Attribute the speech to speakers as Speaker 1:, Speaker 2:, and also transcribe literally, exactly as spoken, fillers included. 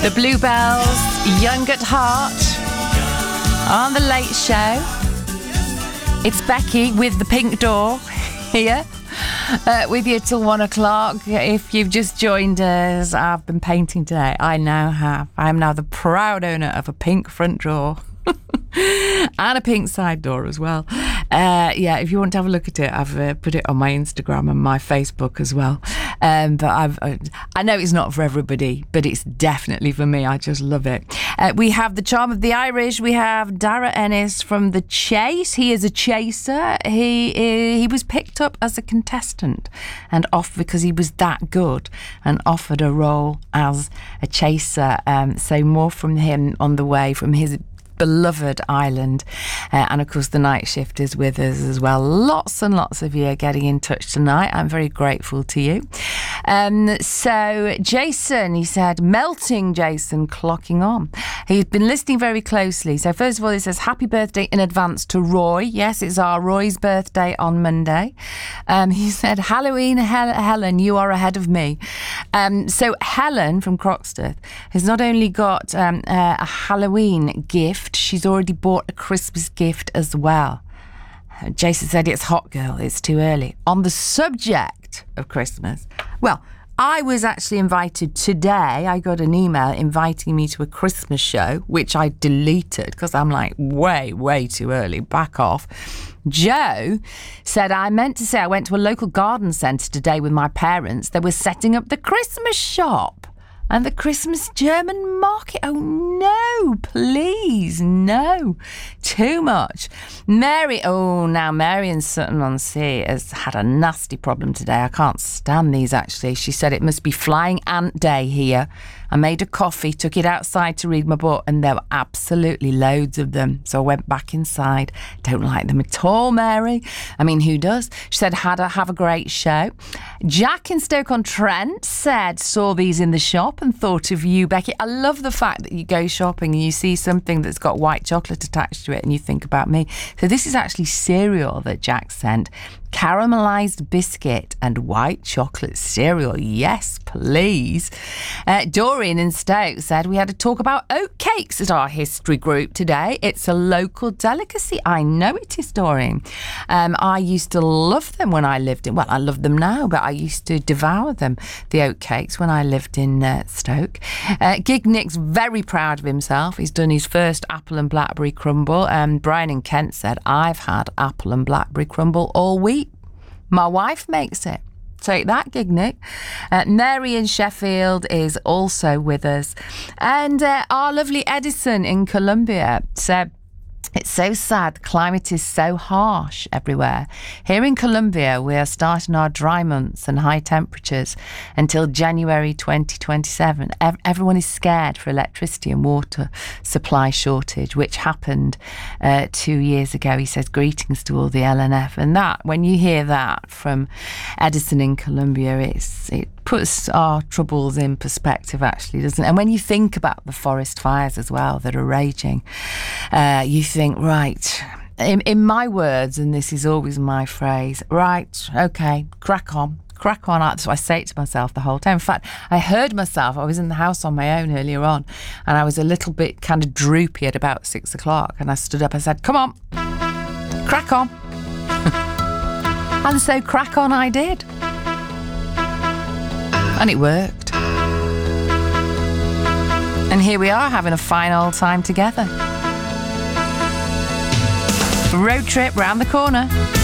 Speaker 1: The Bluebells, Young at Heart, on The Late Show. It's Becky with the pink door here, uh, with you till one o'clock. If you've just joined us, I've been painting today. I now have. I am now the proud owner of a pink front door. And a pink side door as well. Uh, yeah, if you want to have a look at it, I've uh, put it on my Instagram and my Facebook as well. Um, but I've, uh, I know it's not for everybody, but it's definitely for me. I just love it. Uh, we have the Charm of the Irish. We have Dara Ennis from The Chase. He is a chaser. He uh, he was picked up as a contestant and off because he was that good and offered a role as a chaser. Um, so more from him on the way from his beloved island, uh, and of course the night shift is with us as well. Lots and lots of you are getting in touch tonight. I'm very grateful to you. Um, so Jason, he said, melting Jason, clocking on. He's been listening very closely. So first of all, he says happy birthday in advance to Roy. Yes, it's our Roy's birthday on Monday. Um, he said Halloween, Hel- Helen, you are ahead of me. Um, so Helen from Croxteth has not only got um, uh, a Halloween gift, she's already bought a Christmas gift as well. Jason said it's hot, girl, it's too early. On the subject of Christmas, well, I was actually invited today. I got an email inviting me to a Christmas show, which I deleted because I'm like, way, way too early. Back off. Joe said, I meant to say I went to a local garden centre today with my parents. They were setting up the Christmas shop and the Christmas German market. Oh, no, please, no. Too much. Mary, oh, now Mary in Sutton-on-Sea has had a nasty problem today. I can't stand these, actually. She said it must be Flying Ant Day here. I made a coffee, took it outside to read my book, and there were absolutely loads of them. So I went back inside. Don't like them at all, Mary. I mean, who does? She said, had a, have a great show. Jack in Stoke-on-Trent said, saw these in the shop and thought of you, Becky. I love the fact that you go shopping and you see something that's got white chocolate attached to it and you think about me. So this is actually cereal that Jack sent. Caramelised biscuit and white chocolate cereal. Yes, please. Uh, Doreen in Stoke said we had to talk about oat cakes at our history group today. It's a local delicacy. I know it is, Doreen. Um, I used to love them when I lived in, well, I love them now, but I used to devour them, the oat cakes, when I lived in uh, Stoke. Uh, Gig Nick's very proud of himself. He's done his first apple and blackberry crumble. Um, Brian in Kent said, I've had apple and blackberry crumble all week. My wife makes it. Take that, Gig Nick. Uh, Mary in Sheffield is also with us. And uh, our lovely Edison in Colombia said, it's so sad. Climate is so harsh everywhere. Here in Colombia, we are starting our dry months and high temperatures until January twenty twenty-seven. Ev- everyone is scared for electricity and water supply shortage, which happened uh, two years ago. He says, greetings to all the L N F. And that, when you hear that from Edison in Colombia, it's, it puts our troubles in perspective, actually, doesn't it? And when you think about the forest fires as well that are raging, uh, you think, right, in, in my words, and this is always my phrase, right, okay, crack on, crack on. That's what I say to myself the whole time. In fact, I heard myself, I was in the house on my own earlier on, and I was a little bit kind of droopy at about six o'clock, and I stood up and said, come on, crack on. And so crack on I did. And it worked. And here we are having a fine old time together. Road trip round the corner.